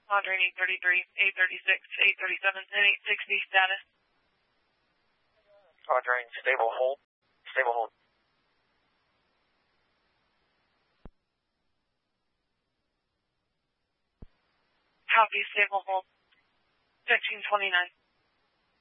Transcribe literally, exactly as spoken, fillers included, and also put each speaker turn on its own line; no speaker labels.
Monitoring eight thirty-three, eight thirty-six, eight thirty-seven, and eight sixty status.
Monitoring stable hold. Stable hold.
Copy, stable hold. fifteen twenty-nine.